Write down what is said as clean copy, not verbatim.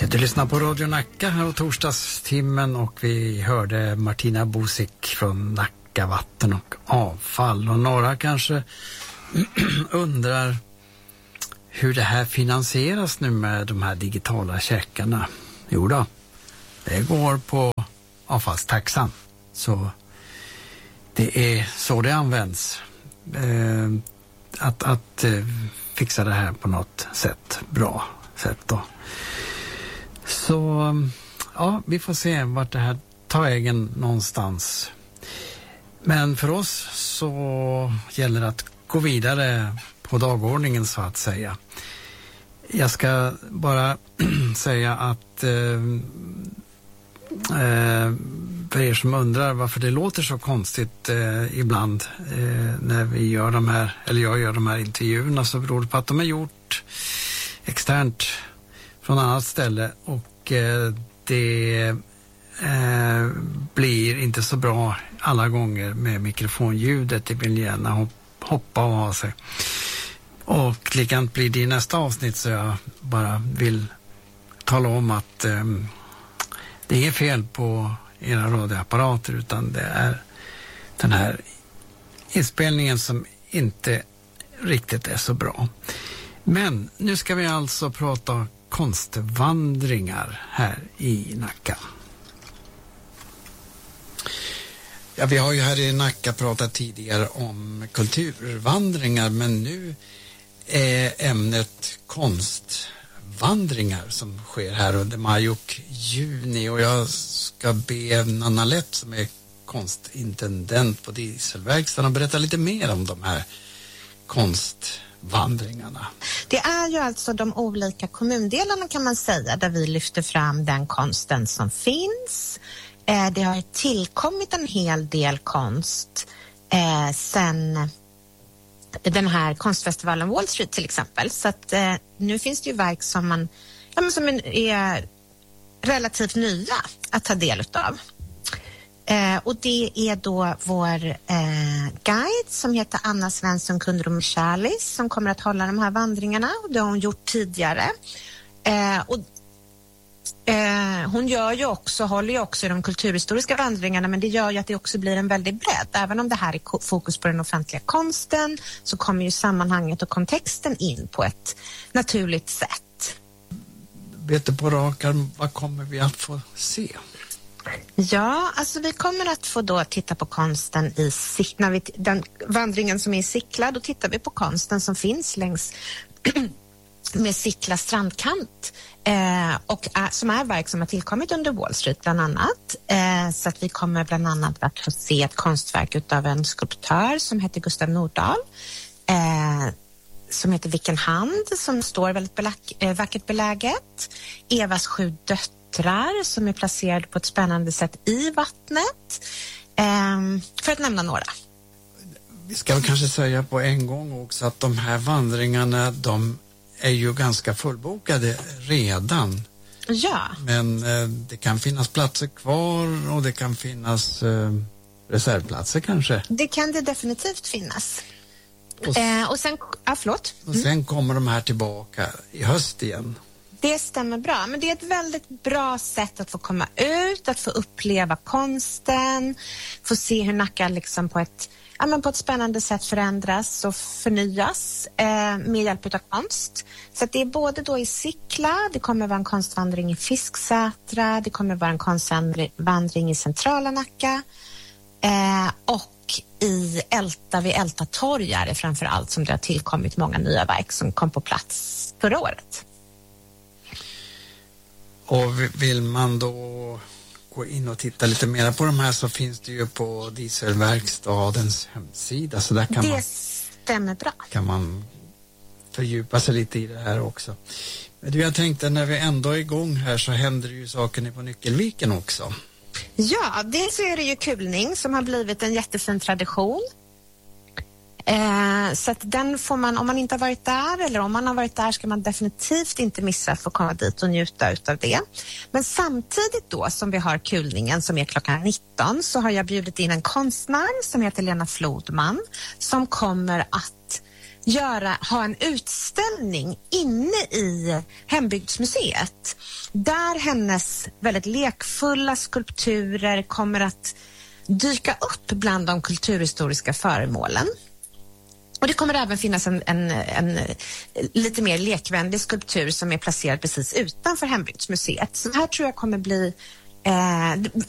Du lyssnar på Radio Nacka här och torsdagstimmen och vi hörde Martina Bosik från Nacka Vatten och Avfall. Och några kanske undrar hur det här finansieras nu med de här digitala checkarna. Jo då, det går på avfallstaxan. Så det är så det används. Att fixa det här på något sätt, bra sätt då. Så ja, vi får se vart det här tar vägen någonstans. Men för oss så gäller det att gå vidare på dagordningen så att säga. Jag ska bara säga att för er som undrar varför det låter så konstigt ibland när vi gör de här, eller jag gör de här intervjuerna, så beror det på att de är gjort externt från annat ställe och det blir inte så bra alla gånger med mikrofonljudet. Det vill gärna hoppa och ha sig. Och likadant blir det i nästa avsnitt, så jag bara vill tala om att det är inget fel på era radioapparater, utan det är den här inspelningen som inte riktigt är så bra. Men nu ska vi alltså prata konstvandringar här i Nacka. Ja, vi har ju här i Nacka pratat tidigare om kulturvandringar, men nu är ämnet konstvandringar som sker här under maj och juni, och jag ska be Nanna Läpp som är konstintendent på Dieselverkstan och berätta lite mer om de här konstvandringarna. Det är ju alltså de olika kommundelarna, kan man säga, där vi lyfter fram den konsten som finns. Det har ju tillkommit en hel del konst sen den här konstfestivalen Wall Street till exempel. Så att nu finns det ju verk som som är relativt nya att ta del utav. Och det är då vår guide som heter Anna Svensson Kundrum-Charlis som kommer att hålla de här vandringarna. Det har hon gjort tidigare. Hon håller ju också i de kulturhistoriska vandringarna, men det gör ju att det också blir en väldig bredd. Även om det här är fokus på den offentliga konsten, så kommer ju sammanhanget och kontexten in på ett naturligt sätt. Vet du på rak arm, vad kommer vi att få se? Ja, alltså vi kommer att få då titta på konsten i den vandringen som är i Sickla. Då tittar vi på konsten som finns längs med Sickla strandkant och som är verk som har tillkommit under Wall Street bland annat. Så att vi kommer bland annat att få se ett konstverk utav en skulptör som heter Gustav Nordahl som heter Vilken hand, som står väldigt vackert beläget. Evas 7 döttrar som är placerade på ett spännande sätt i vattnet, för att nämna några. Vi ska kanske säga på en gång också att de här vandringarna, de är ju ganska fullbokade redan. Ja. Men det kan finnas platser kvar och det kan finnas reservplatser kanske. Det kan det definitivt finnas. Och sen, förlåt. Och sen kommer de här tillbaka i höst igen. Det stämmer bra, men det är ett väldigt bra sätt att få komma ut, att få uppleva konsten, få se hur Nacka liksom på ett spännande sätt förändras och förnyas med hjälp av konst. Så att det är både då i Sickla, det kommer vara en konstvandring i Fisksätra, det kommer vara en konstvandring i centrala Nacka och i Älta vid Älta torg är det framför allt som det har tillkommit många nya verk som kom på plats förra året. Och vill man då gå in och titta lite mer på de här, så finns det ju på Dieselverkstadens hemsida, så där stämmer bra. Kan man fördjupa sig lite i det här också. Men jag tänkte, när vi ändå är igång här så händer det ju saker på Nyckelviken också. Ja, dels är det ju kulning som har blivit en jättefin tradition. Så att den får man, om man inte har varit där eller om man har varit där, ska man definitivt inte missa att få komma dit och njuta utav det. Men samtidigt då som vi har kulningen som är klockan 19, så har jag bjudit in en konstnär som heter Lena Flodman som kommer att ha en utställning inne i Hembygdsmuseet där hennes väldigt lekfulla skulpturer kommer att dyka upp bland de kulturhistoriska föremålen. Och det kommer även finnas en lite mer lekvändig skulptur som är placerad precis utanför Hembygdsmuseet. Så här tror jag kommer bli